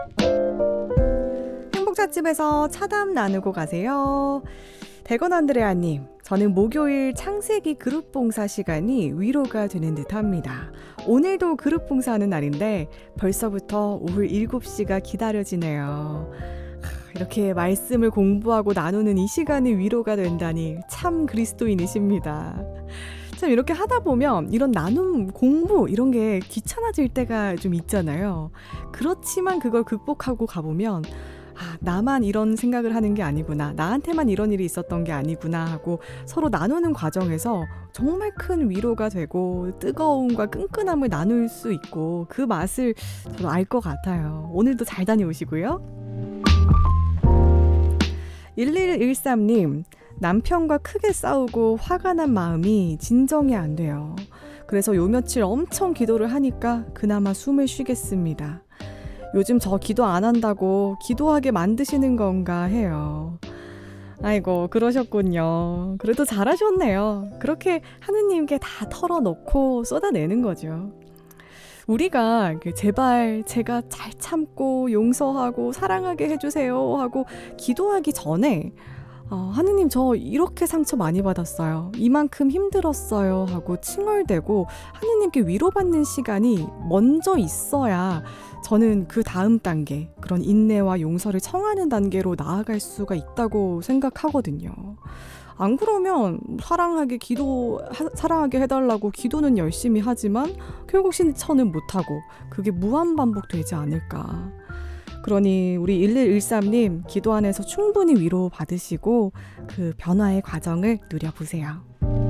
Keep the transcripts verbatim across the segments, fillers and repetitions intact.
행복찻집에서 차담 나누고 가세요. 대건 안드레아님, 저는 목요일 창세기 그룹 봉사 시간이 위로가 되는 듯 합니다. 오늘도 그룹 봉사하는 날인데 벌써부터 오후 일곱 시가 기다려지네요. 이렇게 말씀을 공부하고 나누는 이 시간이 위로가 된다니 참 그리스도인이십니다. 참 이렇게 하다 보면 이런 나눔, 공부 이런 게 귀찮아질 때가 좀 있잖아요. 그렇지만 그걸 극복하고 가보면 아, 나만 이런 생각을 하는 게 아니구나, 나한테만 이런 일이 있었던 게 아니구나 하고 서로 나누는 과정에서 정말 큰 위로가 되고 뜨거움과 끈끈함을 나눌 수 있고 그 맛을 저도 알 것 같아요. 오늘도 잘 다녀오시고요. 일일일삼님, 남편과 크게 싸우고 화가 난 마음이 진정이 안 돼요. 그래서 요 며칠 엄청 기도를 하니까 그나마 숨을 쉬겠습니다. 요즘 저 기도 안 한다고 기도하게 만드시는 건가 해요. 아이고, 그러셨군요. 그래도 잘하셨네요. 그렇게 하느님께 다 털어놓고 쏟아내는 거죠. 우리가 제발 제가 잘 참고 용서하고 사랑하게 해주세요 하고 기도하기 전에 어, 하느님 저 이렇게 상처 많이 받았어요, 이만큼 힘들었어요 하고 칭얼대고 하느님께 위로받는 시간이 먼저 있어야 저는 그 다음 단계, 그런 인내와 용서를 청하는 단계로 나아갈 수가 있다고 생각하거든요. 안 그러면 사랑하게 기도 하, 사랑하게 해달라고 기도는 열심히 하지만 결국 실천은 못하고 그게 무한반복되지 않을까. 그러니 우리 일일일삼님 기도 안에서 충분히 위로 받으시고 그 변화의 과정을 누려보세요.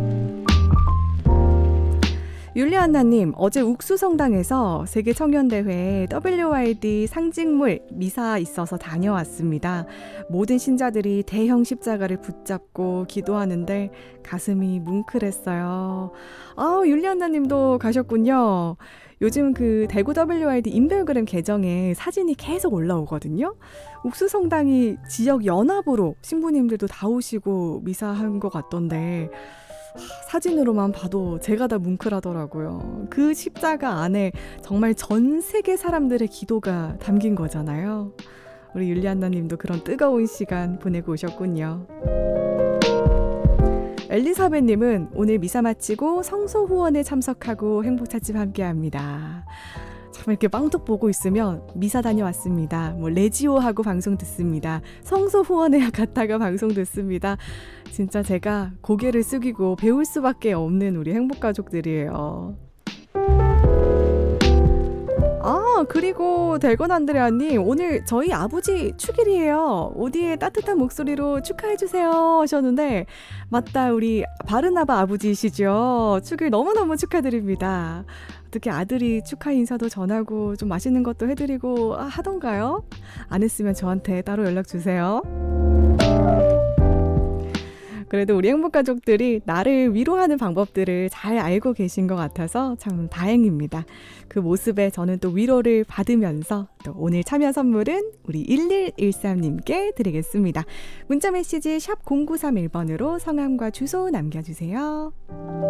율리안나님, 어제 욱수성당에서 세계청년대회 더블유알디 상징물 미사 있어서 다녀왔습니다. 모든 신자들이 대형 십자가를 붙잡고 기도하는데 가슴이 뭉클했어요. 아, 율리안나님도 가셨군요. 요즘 그 대구 더블유알디 인별그램 계정에 사진이 계속 올라오거든요. 욱수성당이 지역 연합으로 신부님들도 다 오시고 미사한 것 같던데 사진으로만 봐도 제가 다 뭉클하더라고요. 그 십자가 안에 정말 전 세계 사람들의 기도가 담긴 거잖아요. 우리 율리안나님도 그런 뜨거운 시간 보내고 오셨군요. 엘리사벳님은 오늘 미사 마치고 성소 후원에 참석하고 행복찻집 함께합니다. 참 이렇게 빵떡 보고 있으면 미사 다녀왔습니다, 뭐 레지오 하고 방송 듣습니다, 성소 후원에 갔다가 방송 듣습니다. 진짜 제가 고개를 숙이고 배울 수밖에 없는 우리 행복가족들이에요. 아, 그리고 대건 안드레아님, 오늘 저희 아버지 축일이에요. 오디의 따뜻한 목소리로 축하해주세요 하셨는데 맞다, 우리 바르나바 아버지시죠. 축일 너무너무 축하드립니다. 어떻게 아들이 축하 인사도 전하고 좀 맛있는 것도 해드리고 하던가요? 안 했으면 저한테 따로 연락주세요. 그래도 우리 행복가족들이 나를 위로하는 방법들을 잘 알고 계신 것 같아서 참 다행입니다. 그 모습에 저는 또 위로를 받으면서 또 오늘 참여 선물은 우리 일일일삼님께 드리겠습니다. 문자메시지 샵 공구삼일 번으로 성함과 주소 남겨주세요.